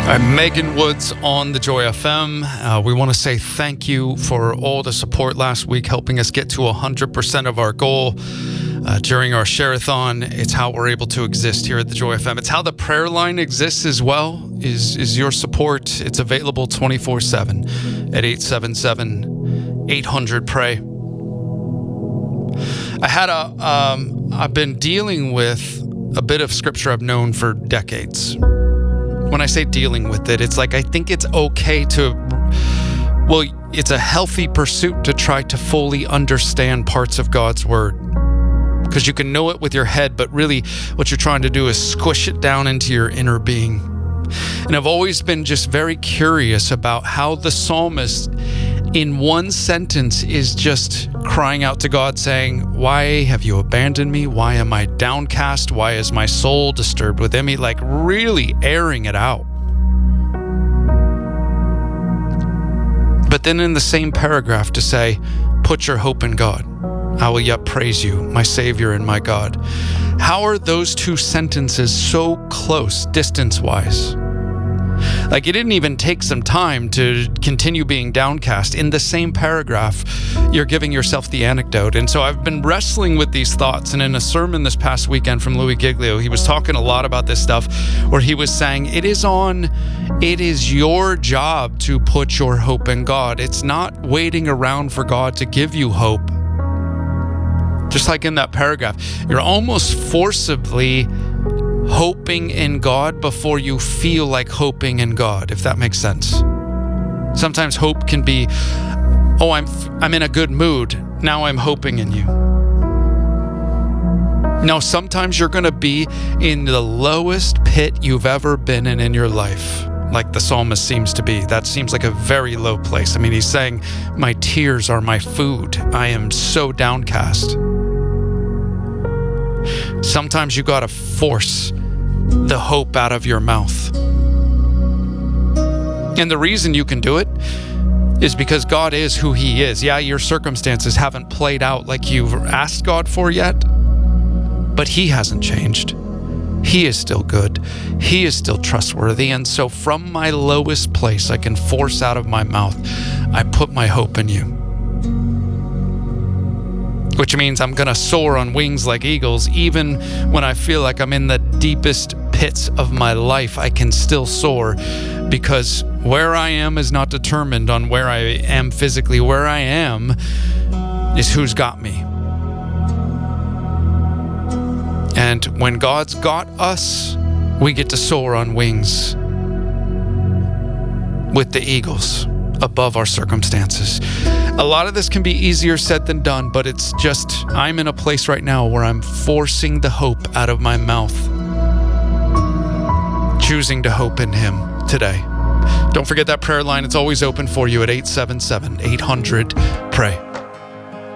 I'm Megan Woods on the Joy FM. We want to say thank you for all the support last week, helping us get to 100% of our goal during our share-a-thon. It's how we're able to exist here at the Joy FM. It's how the prayer line exists as well, is your support. It's available 24/7 at 877-800-PRAY. I've been dealing with a bit of scripture I've known for decades. When I say dealing with it, it's like I think it's okay it's a healthy pursuit to try to fully understand parts of God's word. Because you can know it with your head, but really what you're trying to do is squish it down into your inner being. And I've always been just very curious about how the psalmist in one sentence is just crying out to God saying, "Why have you abandoned me? Why am I downcast? Why is my soul disturbed within me?" Like really airing it out. But then in the same paragraph to say, "Put your hope in God. I will yet praise you, my Savior and my God." How are those two sentences so close distance-wise? Like it didn't even take some time to continue being downcast. In the same paragraph, you're giving yourself the anecdote. And so I've been wrestling with these thoughts. And in a sermon this past weekend from Louis Giglio, he was talking a lot about this stuff where he was saying, it is your job to put your hope in God. It's not waiting around for God to give you hope. Just like in that paragraph, you're almost forcibly hoping in God before you feel like hoping in God, if that makes sense. Sometimes hope can be, oh, I'm in a good mood. Now I'm hoping in you. No, sometimes you're going to be in the lowest pit you've ever been in your life, like the psalmist seems to be. That seems like a very low place. I mean, he's saying, my tears are my food. I am so downcast. Sometimes you got to force the hope out of your mouth. And the reason you can do it is because God is who He is. Yeah, your circumstances haven't played out like you've asked God for yet, but He hasn't changed. He is still good. He is still trustworthy. And so from my lowest place, I can force out of my mouth, I put my hope in you. Which means I'm going to soar on wings like eagles. Even when I feel like I'm in the deepest pits of my life, I can still soar, because where I am is not determined on where I am physically. Where I am is who's got me. And when God's got us, we get to soar on wings with the eagles above our circumstances. A lot of this can be easier said than done, but it's just, I'm in a place right now where I'm forcing the hope out of my mouth. Choosing to hope in Him today. Don't forget that prayer line. It's always open for you at 877-800-PRAY.